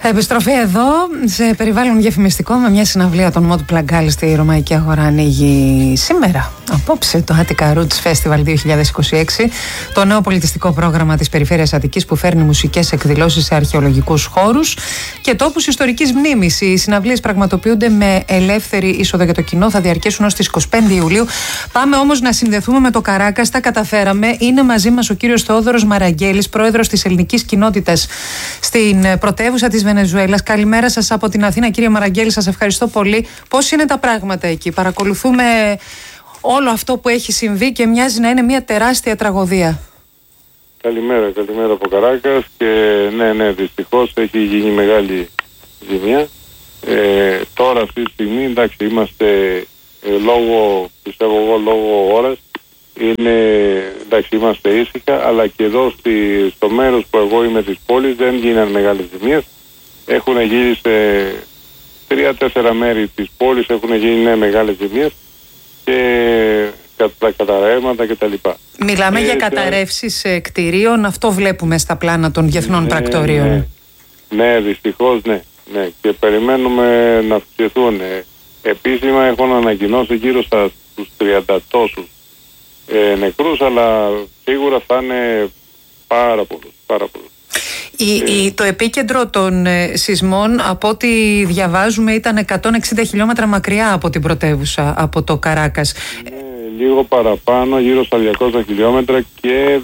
Επιστροφή εδώ σε περιβάλλον διαφημιστικό με μια συναυλία των Μότ Πλαγκάλ στη Ρωμαϊκή Αγορά. Ανοίγει σήμερα, απόψε, το Attica Roots Festival 2026, το νέο πολιτιστικό πρόγραμμα της Περιφέρειας Αττικής που φέρνει μουσικές εκδηλώσεις σε αρχαιολογικούς χώρους και τόπους ιστορικής μνήμης. Οι συναυλίες πραγματοποιούνται με ελεύθερη είσοδο για το κοινό, θα διαρκέσουν ως τις 25 Ιουλίου. Πάμε όμως να συνδεθούμε με το Καράκας. Τα καταφέραμε. Είναι μαζί μας ο κύριος Θεόδωρος Μαραγγέλης, πρόεδρος της ελληνικής κοινότητας στην πρωτεύουσα της Βενεζουέλας. Καλημέρα σας από την Αθήνα, κύριε Μαραγγέλη, σας ευχαριστώ πολύ. Πώς είναι τα πράγματα εκεί? Παρακολουθούμε όλο αυτό που έχει συμβεί και μοιάζει να είναι μια τεράστια τραγωδία. Καλημέρα από Καράκας και ναι, δυστυχώς έχει γίνει μεγάλη ζημιά. Τώρα αυτή τη στιγμή, εντάξει, είμαστε λόγω ώρας, είμαστε ήσυχα, αλλά και εδώ στο μέρος που εγώ είμαι της πόλης δεν γίνανε μεγάλες ζημίες. Έχουν γίνει σε 3-4 μέρη της πόλης, έχουν γίνει μεγάλες ζημίες και τα καταρρεύματα κτλ. Μιλάμε για καταρρεύσεις κτηρίων, αυτό βλέπουμε στα πλάνα των διεθνών πρακτορείων. Ναι, δυστυχώς ναι. Και περιμένουμε να αυξηθούν. Επίσημα έχουν ανακοινώσει γύρω στους 30 τόσους νεκρούς, αλλά σίγουρα θα είναι πάρα πολλούς. Το επίκεντρο των σεισμών, από ό,τι διαβάζουμε, ήταν 160 χιλιόμετρα μακριά από την πρωτεύουσα, από το Καράκας. Λίγο παραπάνω, γύρω στα 200 χιλιόμετρα, και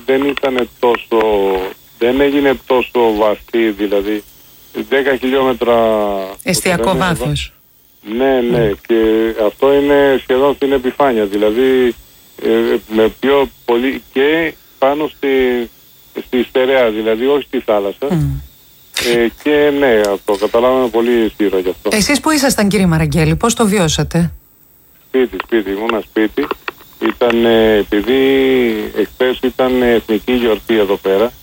δεν έγινε τόσο βαθύ, δηλαδή 10 χιλιόμετρα εστιακό βάθος. Ναι, και αυτό είναι σχεδόν στην επιφάνεια, δηλαδή με πιο πολύ και πάνω στη στερεά, δηλαδή όχι στη θάλασσα. Και ναι, αυτό καταλάβαμε πολύ ισχυρό γι' αυτό. Εσείς που ήσασταν, κύριε Μαραγγέλη, πώς το βιώσατε? Σπίτι, ήμουνα σπίτι. Ήταν, επειδή εχθές ήταν εθνική γιορτή εδώ πέρα,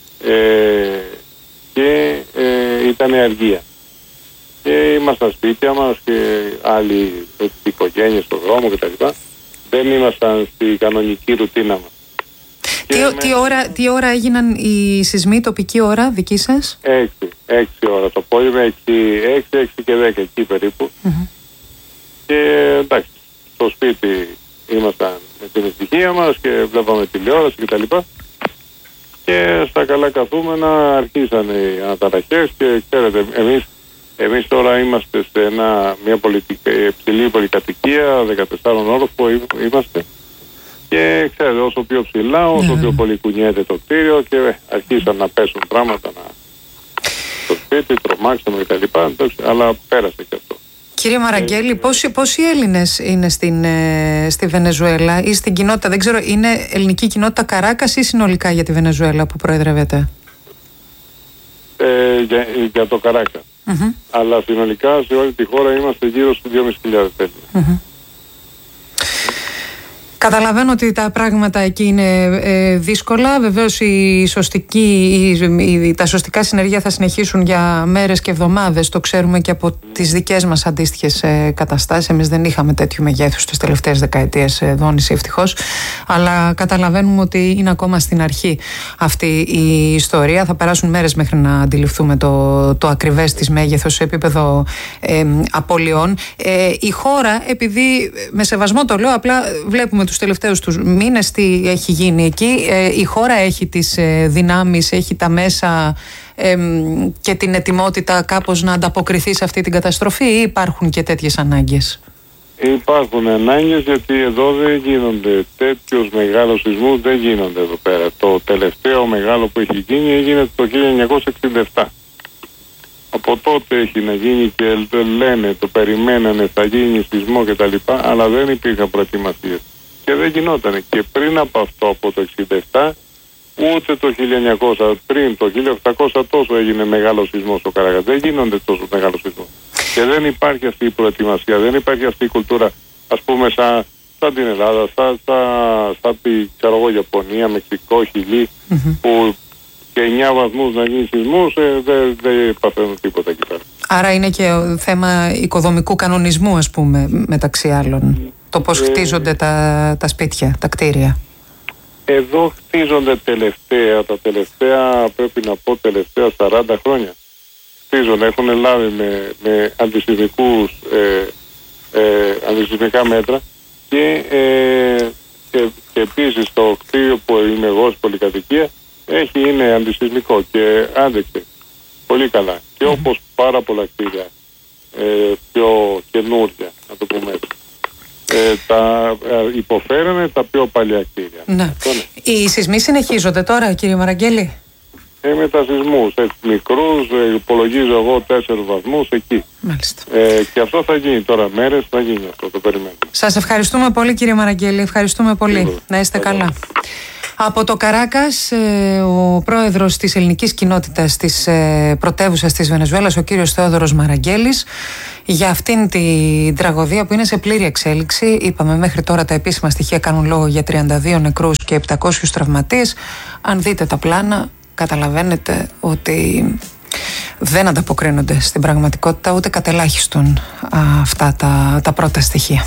και ήταν αργία. Και ήμασταν σπίτια μας και άλλοι οικογένειες στον δρόμο κτλ. Δεν ήμασταν στη κανονική ρουτίνα μας. Τι ώρα έγιναν οι σεισμοί, τοπική ώρα δική σας? 6 ώρα το απόγευμα, 6 και 10 εκεί περίπου. Και εντάξει, στο σπίτι ήμασταν με την ευτυχία μας και βλέπαμε τηλεόραση κτλ. Και στα καλά καθούμενα αρχίσαν οι αναταραχές και ξέρετε, εμείς τώρα είμαστε σε μια ψηλή πολυκατοικία, 14 όροφο που είμαστε. Και ξέρετε, όσο πιο ψηλά, όσο πιο πολύ κουνιέται το κτίριο και αρχίσαν να πέσουν πράγματα στο σπίτι, τρομάξαμε κτλ. Αλλά πέρασε και αυτό. Κύριε Μαραγγέλη, πόσοι Έλληνες είναι στη Βενεζουέλα ή στην κοινότητα? Δεν ξέρω, είναι ελληνική κοινότητα Καράκας ή συνολικά για τη Βενεζουέλα που προεδρεύεται? Για το Καράκα. Αλλά συνολικά σε όλη τη χώρα είμαστε γύρω στους 2.500 Έλληνες. Καταλαβαίνω ότι τα πράγματα εκεί είναι δύσκολα. Βεβαίως τα σωστικά συνεργεία θα συνεχίσουν για μέρες και εβδομάδες. Το ξέρουμε και από τις δικές μας αντίστοιχες καταστάσεις. Εμείς δεν είχαμε τέτοιου μεγέθους τις τελευταίες δεκαετίες δόνηση, ευτυχώς. Αλλά καταλαβαίνουμε ότι είναι ακόμα στην αρχή αυτή η ιστορία. Θα περάσουν μέρες μέχρι να αντιληφθούμε το ακριβές της μέγεθος σε επίπεδο απώλειών. Η χώρα, επειδή με σεβασμό το λέω, απλά βλέπουμε τους τελευταίους τους μήνες τι έχει γίνει εκεί. Η χώρα έχει τις δυνάμεις, έχει τα μέσα και την ετοιμότητα κάπως να ανταποκριθεί σε αυτή την καταστροφή, ή υπάρχουν και τέτοιες ανάγκες? Υπάρχουν ανάγκες, γιατί εδώ δεν γίνονται τέτοιους μεγάλους σεισμούς, δεν γίνονται εδώ πέρα. Το τελευταίο μεγάλο που έχει γίνει έγινε το 1967. Από τότε έχει να γίνει και λένε, το περιμένανε, θα γίνει σεισμό κτλ. Αλλά δεν υπήρχαν προετοιμασίες. Και δεν γινότανε. Και πριν από αυτό, από το 1967, ούτε το 1900, πριν το 1800 τόσο έγινε μεγάλο σεισμό στο Καράκας. Δεν γίνονται τόσο μεγάλο σεισμό. Και δεν υπάρχει αυτή η προετοιμασία, δεν υπάρχει αυτή η κουλτούρα, ας πούμε, σαν την Ελλάδα, σαν την Ιαπωνία, Μεξικό, Χιλή, που και 9 βαθμούς να γίνει σεισμούς, δεν παθαίνουν τίποτα εκεί πέρα. Άρα είναι και θέμα οικοδομικού κανονισμού, ας πούμε, μεταξύ άλλων. Το πώς χτίζονται τα σπίτια, τα κτίρια. Εδώ χτίζονται τα τελευταία, πρέπει να πω, τελευταία 40 χρόνια. χτίζονται, έχουν λάβει με αντισυσμικά μέτρα και επίσης το κτίριο που είμαι εγώ στην πολυκατοικία είναι αντισυσμικό και άντεξε πολύ καλά. Και όπως πάρα πολλά κτίρια πιο καινούρια, να το πούμε έτσι. Υποφέρανε τα πιο παλιά κτίρια. Ναι. Οι σεισμοί συνεχίζονται τώρα, κύριε Μαραγγέλη? Με τα σεισμούς, μικρούς, υπολογίζω εγώ 4 βαθμούς εκεί. Μάλιστα. Και αυτό θα γίνει τώρα, μέρες θα γίνει αυτό, το περιμένουμε. Σας ευχαριστούμε πολύ, κύριε Μαραγγέλη, ευχαριστούμε πολύ. Να είστε καλά. Από το Καράκας, ο πρόεδρος της ελληνικής κοινότητας της πρωτεύουσας της Βενεζουέλας, ο κύριος Θεόδωρος Μαραγγέλης, για αυτήν την τραγωδία που είναι σε πλήρη εξέλιξη. Είπαμε, μέχρι τώρα τα επίσημα στοιχεία κάνουν λόγο για 32 νεκρούς και 700 τραυματίες. Αν δείτε τα πλάνα, καταλαβαίνετε ότι δεν ανταποκρίνονται στην πραγματικότητα ούτε κατ' ελάχιστον αυτά τα πρώτα στοιχεία.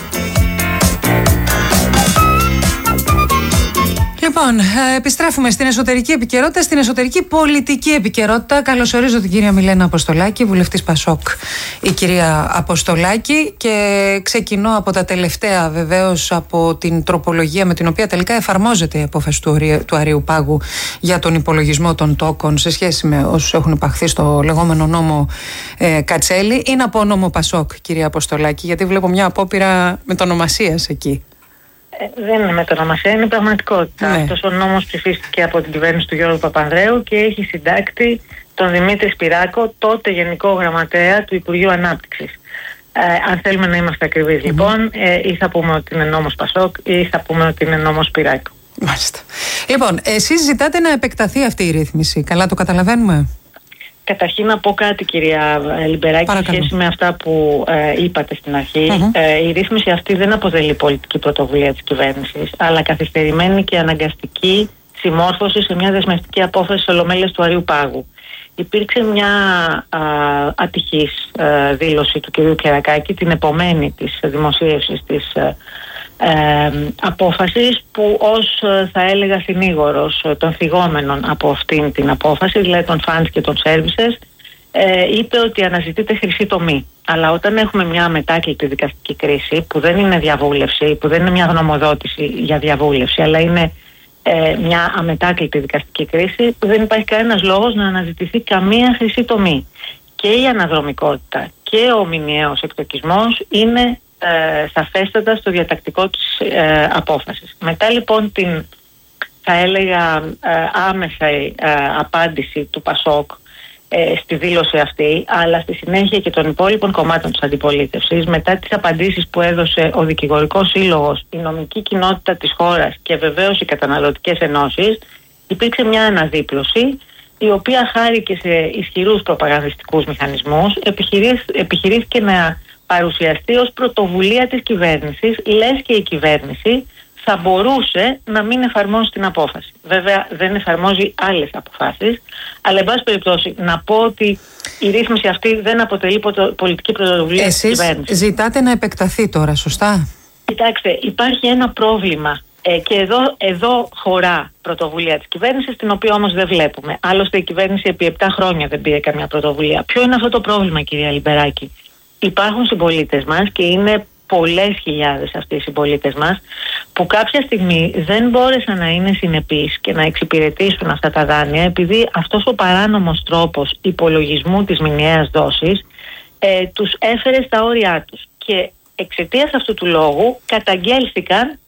Λοιπόν, επιστρέφουμε στην εσωτερική επικαιρότητα, στην εσωτερική πολιτική επικαιρότητα. Καλωσορίζω την κυρία Μιλένα Αποστολάκη, βουλευτής Πασόκ, η κυρία Αποστολάκη, και ξεκινώ από τα τελευταία, βεβαίως, από την τροπολογία με την οποία τελικά εφαρμόζεται η απόφαση του Αρείου Πάγου για τον υπολογισμό των τόκων σε σχέση με όσους έχουν υπαχθεί στο λεγόμενο νόμο Κατσέλη. Είναι από νόμο Πασόκ, κυρία Αποστολάκη, γιατί βλέπω μια απόπειρα μετονομασίας εκεί. Δεν είναι μετονομασία, είναι πραγματικότητα. Ναι. Αυτός ο νόμος ψηφίστηκε από την κυβέρνηση του Γιώργου Παπανδρέου και έχει συντάκτη τον Δημήτρη Σπυράκο, τότε Γενικό Γραμματέα του Υπουργείου Ανάπτυξης. Αν θέλουμε να είμαστε ακριβείς, λοιπόν, ή θα πούμε ότι είναι νόμος Πασόκ ή θα πούμε ότι είναι νόμος Σπυράκο. Μάλιστα. Λοιπόν, εσείς ζητάτε να επεκταθεί αυτή η ρύθμιση. Καλά το καταλαβαίνουμε? Καταρχήν να πω κάτι, κυρία Λιμπεράκη, σε σχέση με αυτά που είπατε στην αρχή. Η ρύθμιση αυτή δεν αποτελεί πολιτική πρωτοβουλία της κυβέρνησης, αλλά καθυστερημένη και αναγκαστική συμμόρφωση σε μια δεσμευτική απόφαση της Ολομέλειας του Αρείου Πάγου. Υπήρξε μια ατυχής δήλωση του κυρίου Κερακάκη την επομένη της δημοσίευσης της απόφασης, που ως, θα έλεγα, συνήγορος των θυγόμενων από αυτήν την απόφαση, δηλαδή των funds και των services, είπε ότι αναζητείται χρυσή τομή. Αλλά όταν έχουμε μια μετάκλητη δικαστική κρίση, που δεν είναι διαβούλευση, που δεν είναι μια γνωμοδότηση για διαβούλευση, αλλά είναι μια αμετάκλητη δικαστική κρίση, δεν υπάρχει κανένας λόγος να αναζητηθεί καμία χρυσή τομή. Και η αναδρομικότητα και ο μηνιαίος εκτοκισμός είναι σαφέστατα στο διατακτικό της απόφασης. Μετά λοιπόν την, θα έλεγα, άμεσα απάντηση του Πασόκ στη δήλωση αυτή, αλλά στη συνέχεια και των υπόλοιπων κομμάτων της αντιπολίτευσης, μετά τις απαντήσεις που έδωσε ο Δικηγορικός Σύλλογος, η νομική κοινότητα της χώρας και βεβαίως οι καταναλωτικές ενώσεις, υπήρξε μια αναδίπλωση, η οποία χάρη και σε ισχυρούς προπαγανδιστικούς μηχανισμούς επιχειρήθηκε να παρουσιαστεί ως πρωτοβουλία της κυβέρνησης, λες και η κυβέρνηση θα μπορούσε να μην εφαρμόσει την απόφαση. Βέβαια δεν εφαρμόζει άλλες αποφάσεις, αλλά εν πάση περιπτώσει να πω ότι η ρύθμιση αυτή δεν αποτελεί πολιτική πρωτοβουλία της κυβέρνησης. Εσείς ζητάτε να επεκταθεί τώρα, σωστά? Κοιτάξτε, υπάρχει ένα πρόβλημα και εδώ χωρά πρωτοβουλία της κυβέρνησης, την οποία όμως δεν βλέπουμε. Άλλωστε η κυβέρνηση επί 7 χρόνια δεν πήρε καμία πρωτοβουλία. Ποιο είναι αυτό το πρόβλημα, κυρία Λιμπεράκη? Υπάρχουν συμπολίτες μας, και είναι πολλές χιλιάδες αυτοί οι συμπολίτες μας, που κάποια στιγμή δεν μπόρεσαν να είναι συνεπείς και να εξυπηρετήσουν αυτά τα δάνεια, επειδή αυτός ο παράνομος τρόπος υπολογισμού της μηνιαίας δόσης τους έφερε στα όρια τους. Και εξαιτίας αυτού του λόγου καταγγέλθηκαν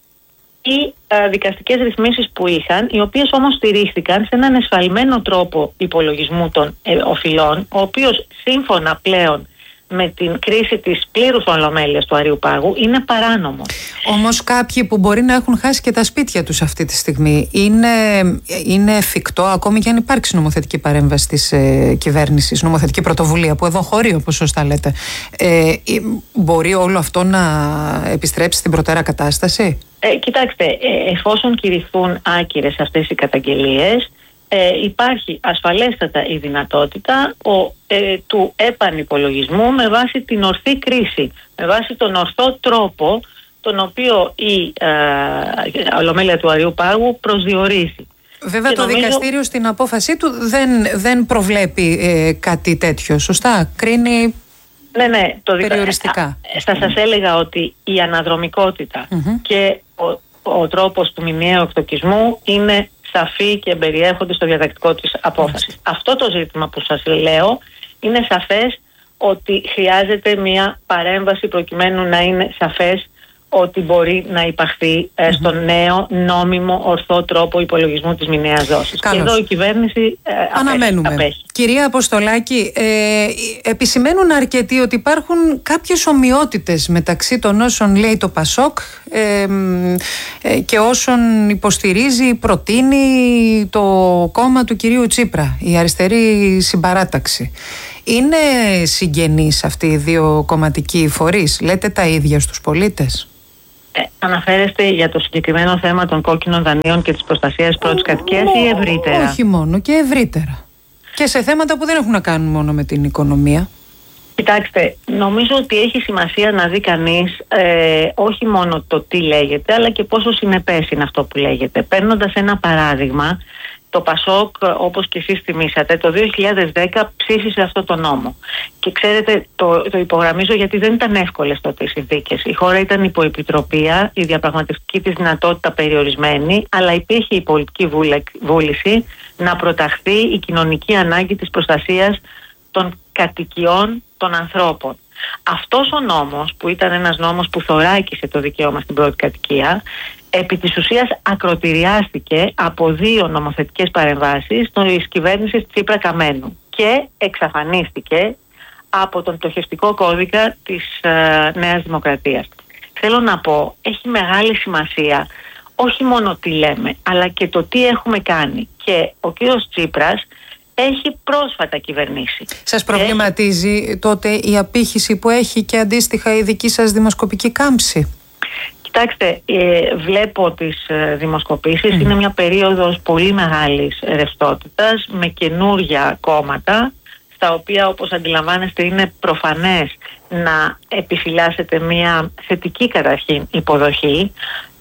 οι δικαστικές ρυθμίσεις που είχαν, οι οποίες όμως στηρίχθηκαν σε έναν εσφαλμένο τρόπο υπολογισμού των οφειλών, ο οποίος σύμφωνα πλέον με την κρίση της πλήρους ολομέλειας του Αρείου Πάγου είναι παράνομο. Όμως κάποιοι που μπορεί να έχουν χάσει και τα σπίτια τους αυτή τη στιγμή, είναι εφικτό, ακόμη και αν υπάρξει νομοθετική παρέμβαση της κυβέρνησης, νομοθετική πρωτοβουλία που εδώ χωρεί, όπως σωστά λέτε, μπορεί όλο αυτό να επιστρέψει στην προτέρα κατάσταση? Κοιτάξτε, εφόσον κηρυχθούν άκυρες αυτές οι καταγγελίες, υπάρχει ασφαλέστατα η δυνατότητα του επανυπολογισμού με βάση την ορθή κρίση, με βάση τον ορθό τρόπο τον οποίο η Ολομέλεια του Αρείου Πάγου προσδιορίζει. Βέβαια το δικαστήριο στην απόφασή του δεν προβλέπει κάτι τέτοιο, σωστά, κρίνει περιοριστικά. Θα σας έλεγα ότι η αναδρομικότητα και ο τρόπος του μηνιαίου εκτοκισμού είναι σαφή και περιέχονται στο διατακτικό της απόφασης. Αυτό το ζήτημα που σας λέω είναι σαφές ότι χρειάζεται μια παρέμβαση προκειμένου να είναι σαφές ότι μπορεί να υπαχθεί στον νέο νόμιμο ορθό τρόπο υπολογισμού της μηνιαίας δόσης. Και εδώ η κυβέρνηση απέχει. Κυρία Αποστολάκη, επισημαίνουν αρκετοί ότι υπάρχουν κάποιες ομοιότητες μεταξύ των όσων λέει το ΠΑΣΟΚ και όσων υποστηρίζει, προτείνει το κόμμα του κυρίου Τσίπρα, η αριστερή συμπαράταξη. Είναι συγγενείς αυτοί οι δύο κομματικοί φορείς? Λέτε τα ίδια στους πολίτες? Αναφέρεστε για το συγκεκριμένο θέμα των κόκκινων δανείων και της προστασίας πρώτης κατοικίας ή ευρύτερα? Όχι μόνο, και ευρύτερα. Και σε θέματα που δεν έχουν να κάνουν μόνο με την οικονομία. Κοιτάξτε, νομίζω ότι έχει σημασία να δει κανείς όχι μόνο το τι λέγεται, αλλά και πόσο συνεπές είναι αυτό που λέγεται. Παίρνοντας ένα παράδειγμα, το ΠΑΣΟΚ, όπως και εσείς θυμήσατε, το 2010 ψήφισε αυτό το νόμο. Και ξέρετε, το υπογραμμίζω γιατί δεν ήταν εύκολες τότε οι συνθήκες. Η χώρα ήταν υπό επιτροπία, η διαπραγματευτική της δυνατότητα περιορισμένη, αλλά υπήρχε η πολιτική βούληση να προταχθεί η κοινωνική ανάγκη της προστασίας των κατοικιών των ανθρώπων. Αυτός ο νόμος, που ήταν ένας νόμος που θωράκισε το δικαίωμα στην πρώτη κατοικία, επί της ουσίας ακροτηριάστηκε από 2 νομοθετικές παρεμβάσεις της κυβέρνησης Τσίπρα-Καμένου και εξαφανίστηκε από τον πτωχευτικό κώδικα της Νέας Δημοκρατίας. Θέλω να πω, έχει μεγάλη σημασία όχι μόνο τι λέμε, αλλά και το τι έχουμε κάνει. Και ο κύριος Τσίπρας έχει πρόσφατα κυβερνήσει. Σας προβληματίζει τότε η απήχηση που έχει και αντίστοιχα η δική σας δημοσκοπική κάμψη? Κοιτάξτε, βλέπω τις δημοσκοπήσεις, είναι μια περίοδος πολύ μεγάλης ρευστότητας με καινούργια κόμματα, στα οποία, όπως αντιλαμβάνεστε, είναι προφανές να επιφυλάσσεται μια θετική καταρχήν υποδοχή,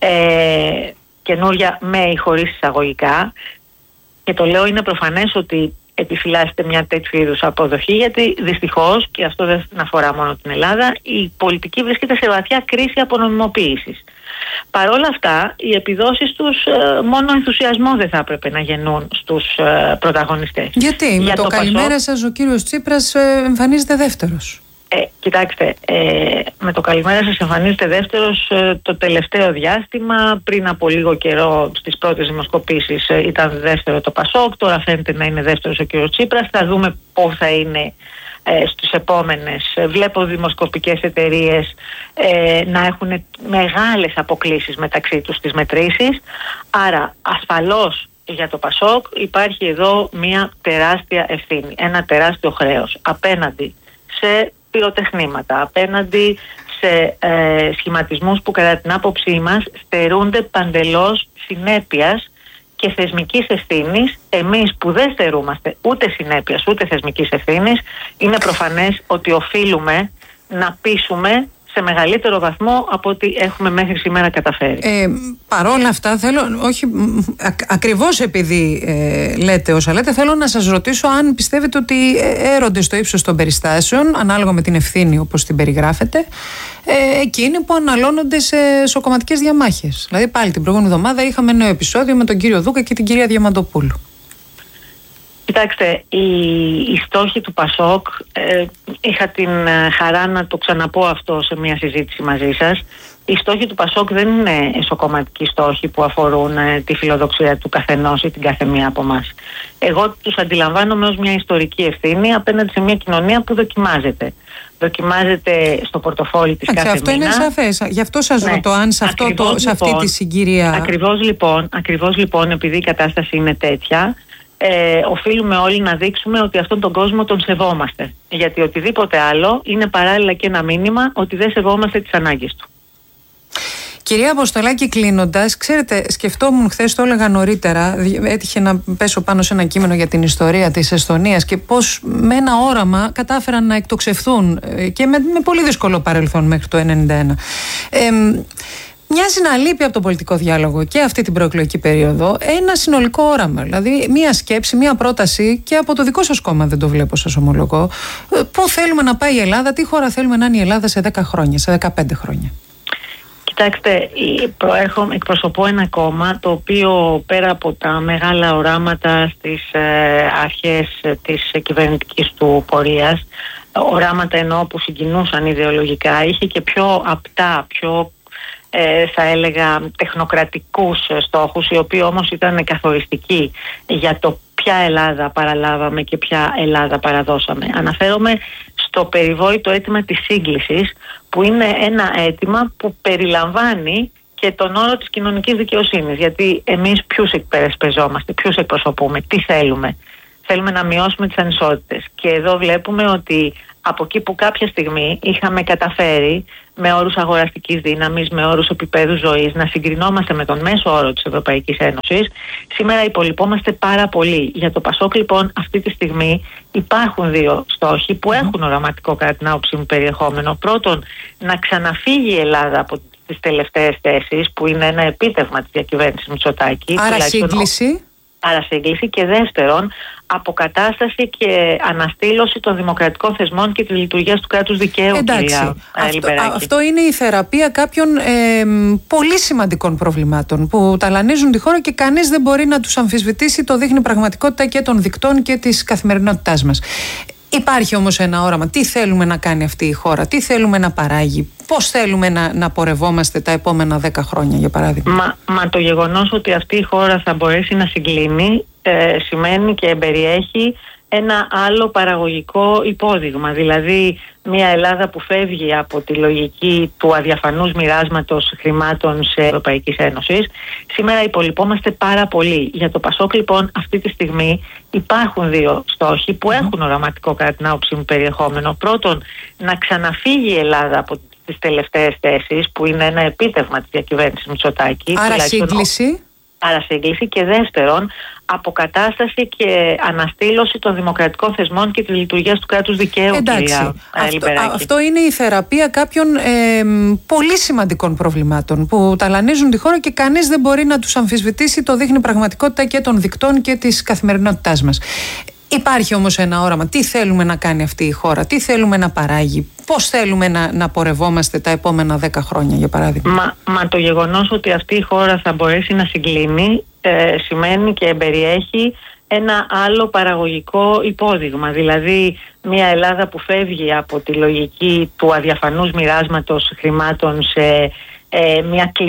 καινούργια με ή χωρίς εισαγωγικά, και το λέω είναι προφανές ότι επιφυλάσσεται μια τέτοιου είδους αποδοχή, γιατί δυστυχώς, και αυτό δεν αφορά μόνο την Ελλάδα, η πολιτική βρίσκεται σε βαθιά κρίση απονομιμοποίησης. Παρ' όλα αυτά, οι επιδόσεις τους μόνο ενθουσιασμό δεν θα έπρεπε να γεννούν στους πρωταγωνιστές. Γιατί με το καλημέρα σας ο κύριος Τσίπρας εμφανίζεται δεύτερος? Κοιτάξτε, με το καλημέρα σας εμφανίζεται δεύτερος το τελευταίο διάστημα. Πριν από λίγο καιρό στις πρώτες δημοσκοπήσεις ήταν δεύτερο το ΠΑΣΟΚ, τώρα φαίνεται να είναι δεύτερος ο κύριος Τσίπρας. Θα δούμε πώς θα είναι στους επόμενες. Βλέπω δημοσκοπικές εταιρείες να έχουν μεγάλες αποκλίσεις μεταξύ τους στις μετρήσεις. Άρα ασφαλώς για το ΠΑΣΟΚ υπάρχει εδώ μια τεράστια ευθύνη, ένα τεράστιο χρέος απέναντι σε πυροτεχνήματα, απέναντι σε σχηματισμούς που κατά την άποψή μας στερούνται παντελώς συνέπειας και θεσμικής ευθύνης. Εμείς που δεν στερούμαστε ούτε συνέπειας ούτε θεσμικής ευθύνης, είναι προφανές ότι οφείλουμε να πείσουμε σε μεγαλύτερο βαθμό από ό,τι έχουμε μέχρι σήμερα καταφέρει. Παρόλα αυτά θέλω, όχι ακριβώς επειδή λέτε όσα λέτε, θέλω να σας ρωτήσω αν πιστεύετε ότι έρονται στο ύψος των περιστάσεων, ανάλογα με την ευθύνη όπως την περιγράφετε, εκείνοι που αναλώνονται σε σοκομματικές διαμάχες. Δηλαδή πάλι την προηγούμενη εβδομάδα είχαμε νέο επεισόδιο με τον κύριο Δούκα και την κυρία Διαμαντοπούλου. Κοιτάξτε, οι στόχοι του ΠΑΣΟΚ, είχα την χαρά να το ξαναπώ αυτό σε μια συζήτηση μαζί σας, οι στόχοι του ΠΑΣΟΚ δεν είναι εσωκομματικοί στόχοι που αφορούν τη φιλοδοξία του καθενός ή την καθεμία από εμάς. Εγώ τους αντιλαμβάνομαι ως μια ιστορική ευθύνη απέναντι σε μια κοινωνία που δοκιμάζεται. Δοκιμάζεται στο πορτοφόλι της κάθε αυτό μήνα. Είναι σαφές. Γι' αυτό σας ρωτώ αν σε, σε αυτή τη συγκυρία... Ακριβώς λοιπόν, επειδή η κατάσταση είναι τέτοια, οφείλουμε όλοι να δείξουμε ότι αυτόν τον κόσμο τον σεβόμαστε. Γιατί οτιδήποτε άλλο είναι παράλληλα και ένα μήνυμα ότι δεν σεβόμαστε τις ανάγκες του. Κυρία Αποστολάκη, κλείνοντας, ξέρετε, σκεφτόμουν χθες, το έλεγα νωρίτερα, έτυχε να πέσω πάνω σε ένα κείμενο για την ιστορία της Εσθονίας και πώς με ένα όραμα κατάφεραν να εκτοξευθούν και με πολύ δύσκολο παρελθόν μέχρι το 1991. Μοιάζει να λείπει από τον πολιτικό διάλογο και αυτή την προεκλογική περίοδο ένα συνολικό όραμα. Δηλαδή, μία σκέψη, μία πρόταση, και από το δικό σας κόμμα δεν το βλέπω, σας ομολογώ. Πού θέλουμε να πάει η Ελλάδα, τι χώρα θέλουμε να είναι η Ελλάδα σε 10 χρόνια, σε 15 χρόνια. Κοιτάξτε, εκπροσωπώ ένα κόμμα το οποίο πέρα από τα μεγάλα οράματα στις αρχές της κυβερνητικής του πορείας, οράματα εννοώ που συγκινούσαν ιδεολογικά, είχε και πιο απτά, πιο θα έλεγα τεχνοκρατικούς στόχους, οι οποίοι όμως ήταν καθοριστικοί για το ποια Ελλάδα παραλάβαμε και ποια Ελλάδα παραδώσαμε. Αναφέρομαι στο περιβόητο αίτημα της σύγκλησης, που είναι ένα αίτημα που περιλαμβάνει και τον όρο της κοινωνικής δικαιοσύνης. Γιατί εμείς ποιους εκπαιδευόμαστε, ποιους εκπροσωπούμε, τι θέλουμε. Θέλουμε να μειώσουμε τις ανισότητες. Και εδώ βλέπουμε ότι από εκεί που κάποια στιγμή είχαμε καταφέρει με όρους αγοραστικής δύναμης, με όρους επίπεδου ζωής, να συγκρινόμαστε με τον μέσο όρο της Ευρωπαϊκής Ένωσης, σήμερα υπολοιπόμαστε πάρα πολύ. Για το ΠΑΣΟΚ λοιπόν αυτή τη στιγμή υπάρχουν δύο στόχοι που έχουν οραματικό κατά την άποψή μου περιεχόμενο. Πρώτον, να ξαναφύγει η Ελλάδα από τις τελευταίες θέσεις, που είναι ένα επίτευγμα της διακυβέρνησης Μητσοτάκη. Άρα σύγκληση. Άρα σύγκληση. Και δεύτερον, αποκατάσταση και αναστήλωση των δημοκρατικών θεσμών και της λειτουργίας του κράτους δικαίου. Εντάξει, αυτό είναι η θεραπεία κάποιων πολύ σημαντικών προβλημάτων που ταλανίζουν τη χώρα και κανείς δεν μπορεί να τους αμφισβητήσει. Το δείχνει η πραγματικότητα και των δικτών και της καθημερινότητάς μας. Υπάρχει όμως ένα όραμα. Τι θέλουμε να κάνει αυτή η χώρα, τι θέλουμε να παράγει, πώς θέλουμε να πορευόμαστε τα επόμενα 10 χρόνια, για παράδειγμα. Μα το γεγονός ότι αυτή η χώρα θα μπορέσει να συγκλίνει σημαίνει και περιέχει ένα άλλο παραγωγικό υπόδειγμα. Δηλαδή μια Ελλάδα που φεύγει από τη λογική του αδιαφανούς μοιράσματος χρημάτων σε Ευρωπαϊκής Ένωσης. Σήμερα υπολοιπόμαστε πάρα πολύ. Για το ΠΑΣΟΚ λοιπόν αυτή τη στιγμή υπάρχουν δύο στόχοι που έχουν οραματικό κατά την άποψή μου περιεχόμενο. Πρώτον, να ξαναφύγει η Ελλάδα από τις τελευταίες θέσεις, που είναι ένα επίτευγμα της διακυβέρνησης Μητσοτάκη. Άρα σύγκληση. Άρα σύγκληση. Και δεύτερον, αποκατάσταση και αναστήλωση των δημοκρατικών θεσμών και της λειτουργίας του κράτους δικαίου. Εντάξει, αυτό είναι η θεραπεία κάποιων πολύ σημαντικών προβλημάτων που ταλανίζουν τη χώρα και κανείς δεν μπορεί να τους αμφισβητήσει. Το δείχνει η πραγματικότητα και των δικτών και της καθημερινότητάς μας. Υπάρχει όμως ένα όραμα. Τι θέλουμε να κάνει αυτή η χώρα, τι θέλουμε να παράγει, πώς θέλουμε να πορευόμαστε τα επόμενα 10 χρόνια, για παράδειγμα. Μα το γεγονός ότι αυτή η χώρα θα μπορέσει να συγκλίνει σημαίνει και περιέχει ένα άλλο παραγωγικό υπόδειγμα. Δηλαδή μια Ελλάδα που φεύγει από τη λογική του αδιαφανούς μοιράσματος χρημάτων σε μια